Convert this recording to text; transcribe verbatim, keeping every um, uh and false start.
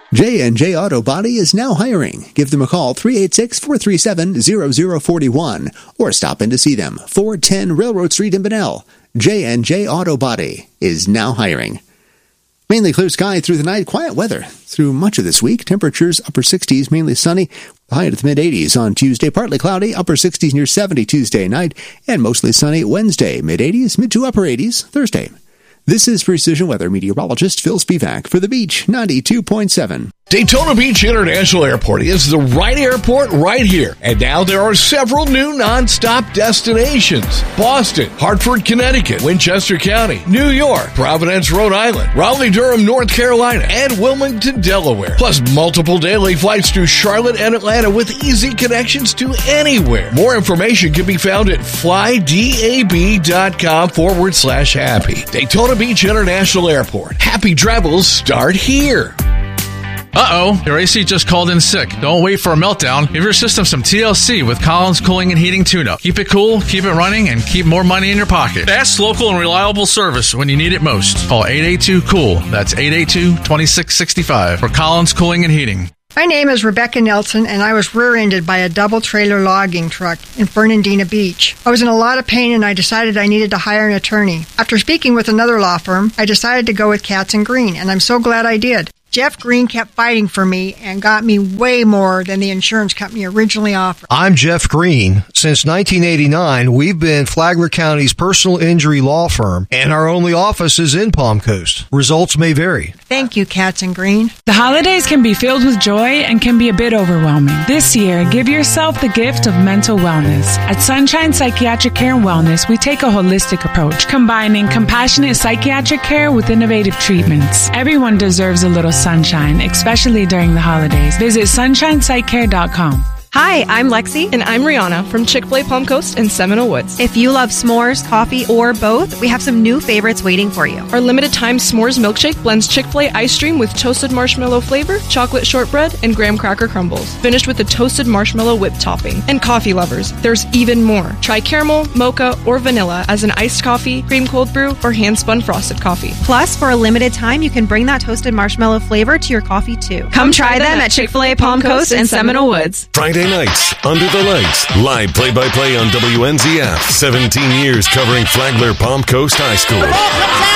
J and J Auto Body is now hiring. Give them a call, three eight six, four three seven, zero zero four one, or stop in to see them, four ten Railroad Street in Bunnell. J and J Auto Body is now hiring. Mainly clear sky through the night, quiet weather through much of this week. Temperatures upper sixties, mainly sunny, high into the mid-eighties on Tuesday, partly cloudy, upper sixties near seventy Tuesday night, and mostly sunny Wednesday, mid-eighties, mid to upper eighties Thursday. This is Precision Weather meteorologist Phil Spivak for The Beach ninety-two point seven. Daytona Beach International Airport is the right airport right here. And now there are several new non-stop destinations. Boston, Hartford, Connecticut, Winchester County, New York, Providence, Rhode Island, Raleigh-Durham, North Carolina, and Wilmington, Delaware. Plus multiple daily flights to Charlotte and Atlanta with easy connections to anywhere. More information can be found at flydab.com forward slash happy. Daytona Beach International Airport. Happy travels start here. Uh-oh, your A C just called in sick. Don't wait for a meltdown. Give your system some T L C with Collins Cooling and Heating Tune-Up. Keep it cool, keep it running, and keep more money in your pocket. Fast, local, and reliable service when you need it most. Call eight eight two COOL. That's eight eight two, two six six five for Collins Cooling and Heating. My name is Rebecca Nelson, and I was rear-ended by a double-trailer logging truck in Fernandina Beach. I was in a lot of pain, and I decided I needed to hire an attorney. After speaking with another law firm, I decided to go with Katz and Green, and I'm so glad I did. Jeff Green kept fighting for me and got me way more than the insurance company originally offered. I'm Jeff Green. Since nineteen eighty-nine, we've been Flagler County's personal injury law firm, and our only office is in Palm Coast. Results may vary. Thank you, Katz and Green. The holidays can be filled with joy and can be a bit overwhelming. This year, give yourself the gift of mental wellness. At Sunshine Psychiatric Care and Wellness, we take a holistic approach, combining compassionate psychiatric care with innovative treatments. Everyone deserves a little sunshine, especially during the holidays. Visit sunshine psych care dot com. Hi, I'm Lexi. And I'm Rihanna from Chick-fil-A Palm Coast and Seminole Woods. If you love s'mores, coffee, or both, we have some new favorites waiting for you. Our limited-time s'mores milkshake blends Chick-fil-A ice cream with toasted marshmallow flavor, chocolate shortbread, and graham cracker crumbles, finished with a toasted marshmallow whip topping. And coffee lovers, there's even more. Try caramel, mocha, or vanilla as an iced coffee, cream cold brew, or hand-spun frosted coffee. Plus, for a limited time, you can bring that toasted marshmallow flavor to your coffee, too. Come, Come try them at Chick-fil-A Palm Coast and Seminole Woods. Friday nights, Under the Lights, live play-by-play on W N Z F. seventeen years covering Flagler Palm Coast High School.